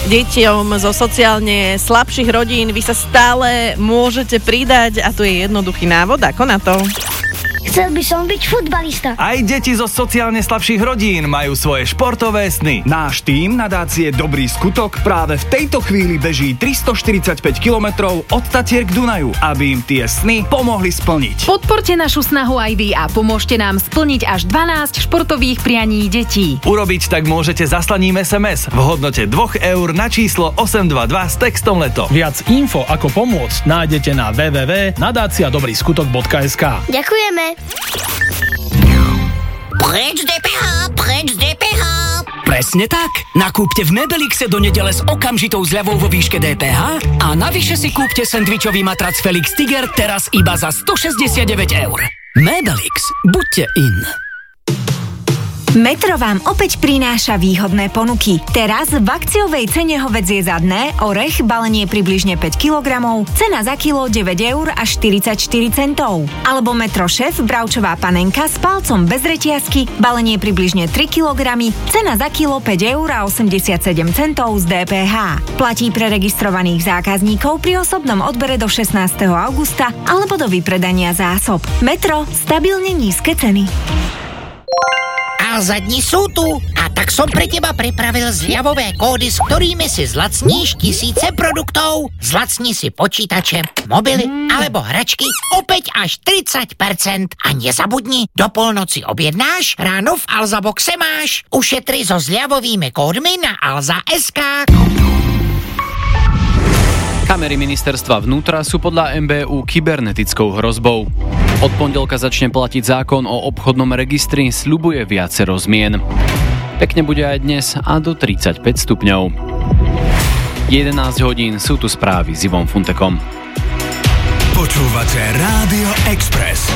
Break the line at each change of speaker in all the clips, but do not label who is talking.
deťom zo sociálne slabších rodín. Vy sa stále môžete pridať a tu je jednoduchý návod, ako na to.
Chcel by som byť futbalista.
Aj deti zo sociálne slabších rodín majú svoje športové sny. Náš tím nadácie Dobrý skutok práve v tejto chvíli beží 345 kilometrov od Tatier k Dunaju, aby im tie sny pomohli splniť.
Podporte našu snahu aj vy a pomôžte nám splniť až 12 športových prianí detí.
Urobiť tak môžete zaslaním SMS v hodnote 2 eur na číslo 822 s textom Leto.
Viac info ako pomôcť nájdete na www.nadaciadobryskutok.sk.
Ďakujeme.
Preč DPH, preč DPH.
Presne tak. Nakúpte v Mebelixe do nedele s okamžitou zľavou vo výške DPH a navyše si kúpte sendvičový matrac Felix Tiger teraz iba za 169 eur. Mebelix. Buďte in.
Metro vám opäť prináša výhodné ponuky. Teraz v akciovej cene hovädzie zadné, orech, balenie približne 5 kg, cena za kilo 9 eur až 44 centov. Alebo Metro Šéf, bravčová panenka s palcom bez reťazky, balenie približne 3 kg, cena za kilo 5 eur a 87 centov z DPH. Platí pre registrovaných zákazníkov pri osobnom odbere do 16. augusta alebo do vypredania zásob. Metro, stabilne nízke ceny.
Alza dni sú tu a tak som pre teba pripravil zľavové kódy, s ktorými si zlacníš tisíce produktov. Zlacni si počítače, mobily alebo hračky opäť až 30%. A nezabudni, do polnoci objednáš, ráno v Alza Boxe máš. Ušetri so zľavovými kódmi na alza.sk.
Kamery ministerstva vnútra sú podľa MBU kybernetickou hrozbou. Od pondelka začne platiť zákon o obchodnom registri, sľubuje viacero zmien. Pekne bude aj dnes a do 35 stupňov. 11 hodín, sú tu správy s Ivom Funtekom.
Počúvate Rádio Express.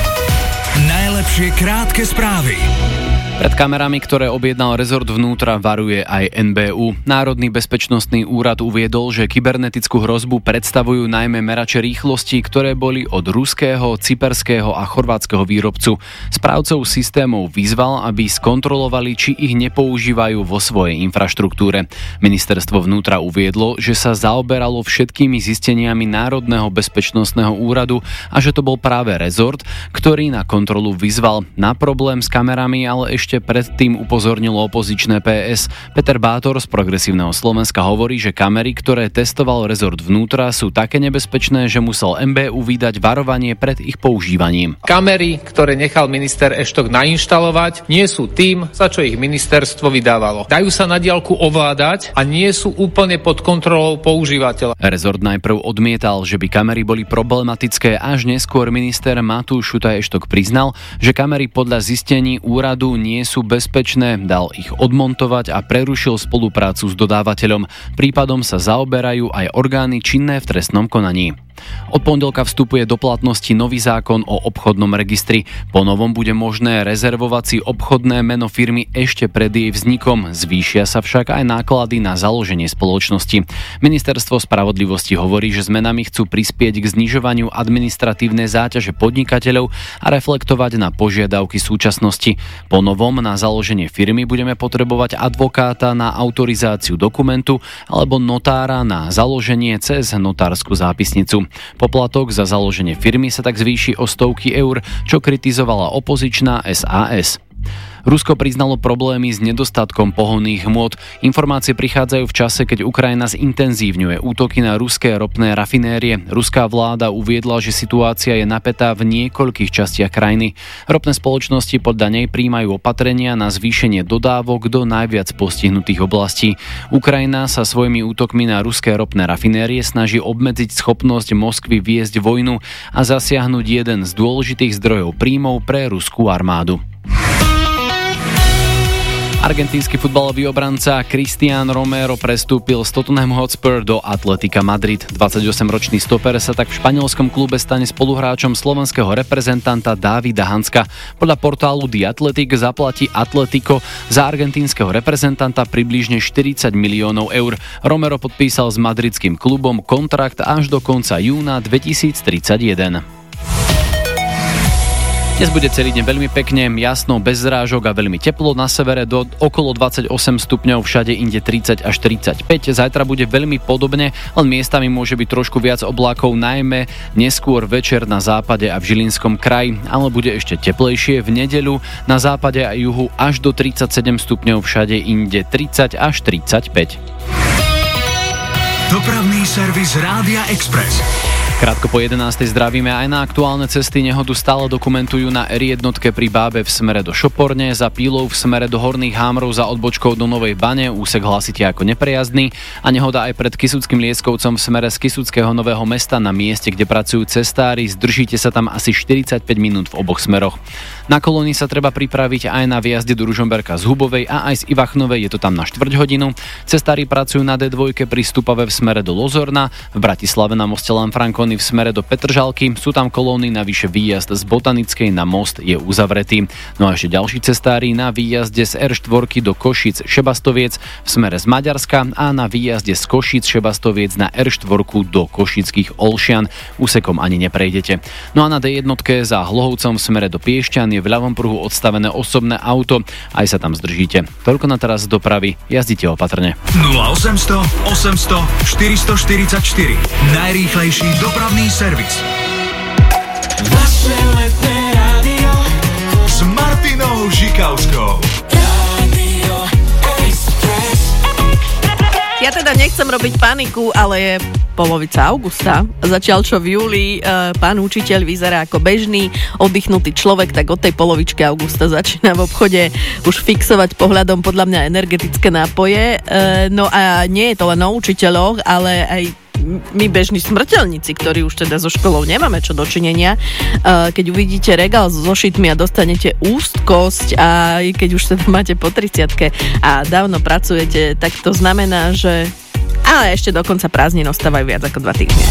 Najlepšie krátke správy.
Pred kamerami, ktoré objednal rezort vnútra, varuje aj NBÚ. Národný bezpečnostný úrad uviedol, že kybernetickú hrozbu predstavujú najmä merače rýchlosti, ktoré boli od ruského, cyperského a chorvátskeho výrobcu. Správcov systémov vyzval, aby skontrolovali, či ich nepoužívajú vo svojej infraštruktúre. Ministerstvo vnútra uviedlo, že sa zaoberalo všetkými zisteniami Národného bezpečnostného úradu a že to bol práve rezort, ktorý na kontrolu vyzval. Na problém s kamerami ale ešte predtým upozornilo opozičné PS. Peter Bátor z Progresívneho Slovenska hovorí, že kamery, ktoré testoval rezort vnútra, sú také nebezpečné, že musel MBÚ vydať varovanie pred ich používaním.
Kamery, ktoré nechal minister Eštok nainštalovať, nie sú tým, za čo ich ministerstvo vydávalo. Dajú sa na diaľku ovládať a nie sú úplne pod kontrolou používateľa.
Rezort najprv odmietal, že by kamery boli problematické, až neskôr minister Matúš Šutaj Eštok priznal, že kamery podľa zistení úradu nie sú bezpečné, dal ich odmontovať a prerušil spoluprácu s dodávateľom. Prípadom sa zaoberajú aj orgány činné v trestnom konaní. Od pondelka vstupuje do platnosti nový zákon o obchodnom registri. Po novom bude možné rezervovať si obchodné meno firmy ešte pred jej vznikom. Zvýšia sa však aj náklady na založenie spoločnosti. Ministerstvo spravodlivosti hovorí, že zmenami chcú prispieť k znižovaniu administratívnej záťaže podnikateľov a reflektovať na požiadavky súčasnosti. Po novom na založenie firmy budeme potrebovať advokáta na autorizáciu dokumentu alebo notára na založenie cez notárskú zápisnicu. Poplatok za založenie firmy sa tak zvýši o stovky eur, čo kritizovala opozičná SAS. Rusko priznalo problémy s nedostatkom pohonných hmôt. Informácie prichádzajú v čase, keď Ukrajina zintenzívňuje útoky na ruské ropné rafinérie. Ruská vláda uviedla, že situácia je napätá v niekoľkých častiach krajiny. Ropné spoločnosti podľa nej prijímajú opatrenia na zvýšenie dodávok do najviac postihnutých oblastí. Ukrajina sa svojimi útokmi na ruské ropné rafinérie snaží obmedziť schopnosť Moskvy viesť vojnu a zasiahnuť jeden z dôležitých zdrojov príjmov pre ruskú armádu. Argentínsky futbalový obranca Cristian Romero prestúpil z Tottenham Hotspur do Atletica Madrid. 28-ročný stoper sa tak v španielskom klube stane spoluhráčom slovenského reprezentanta Dávida Hanska. Podľa portálu The Athletic zaplatí Atletico za argentínskeho reprezentanta približne 40 miliónov eur. Romero podpísal s madridským klubom kontrakt až do konca júna 2031. Dnes bude celý deň veľmi pekne, jasno, bez zrážok a veľmi teplo. Na severe do okolo 28 stupňov, všade inde 30 až 35. Zajtra bude veľmi podobne, len miestami môže byť trošku viac oblákov, najmä neskôr večer na západe a v Žilinskom kraji, ale bude ešte teplejšie v nedeľu na západe a juhu až do 37 stupňov, všade inde 30 až 35.
Dopravný servis Rádia Express.
Krátko po 11. zdravíme. Aj na aktuálne cesty nehodu stále dokumentujú na R1 pri Bábe v smere do Šoporne, za Pílou v smere do Horných Hámrov, za odbočkou do Novej Bane, úsek hlasíte ako neprejazdný, a nehoda aj pred Kysuckým Lieskovcom v smere z Kysuckého Nového Mesta na mieste, kde pracujú cestári. Zdržíte sa tam asi 45 minút v oboch smeroch. Na kolóny sa treba pripraviť aj na výjazde do Ružomberka z Hubovej a aj z Ivachnovej, je to tam na štvrť hodinu. Cestári pracujú na D2 pri Stupave v smere do Lozorna, v Bratislave na moste Lanfranconi v smere do Petržalky, sú tam kolóny, navyše výjazd z Botanickej na most je uzavretý. No a ešte ďalší cestári na výjazde z R4 do Košíc Šebastoviec v smere z Maďarska a na výjazde z Košíc Šebastoviec na R4 do Košických Olšian. Úsekom ani neprejdete. No a na D1 za Hlohovcom v smere do Piešťan je v ľavom pruhu odstavené osobné auto, aj sa tam zdržíte. Toľko na teraz z dopravy, jazdite opatrne.
0800 800 444 najrýchlejší dopravný servis.
Vaše letné rádio
S Martinou Žikauskou.
Rádio Express.
Ja teda nechcem robiť paniku, ale je polovica augusta. Zatiaľ čo v júli pán učiteľ vyzerá ako bežný, oddychnutý človek, tak od tej polovičky augusta začína v obchode už fixovať pohľadom podľa mňa energetické nápoje. No a nie je to len o učiteľoch, ale aj my bežní smrteľníci, ktorí už teda so školou nemáme čo dočinenia. Keď uvidíte regál s zošitmi a dostanete úzkosť, a keď už teda máte po 30-ke a dávno pracujete, tak to znamená, že ale ešte do konca prázdnin ostávajú viac ako 2 týždne.